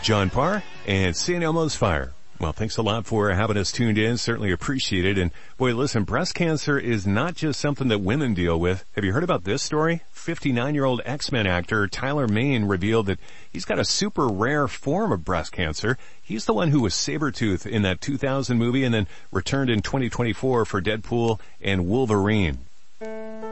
John Parr and St. Elmo's Fire. Well, thanks a lot for having us tuned in. Certainly appreciate it. And boy, listen, breast cancer is not just something that women deal with. Have you heard about this story? 59-year-old X-Men actor Tyler Mane revealed that he's got a super rare form of breast cancer. He's the one who was Sabretooth in that 2000 movie and then returned in 2024 for Deadpool and Wolverine.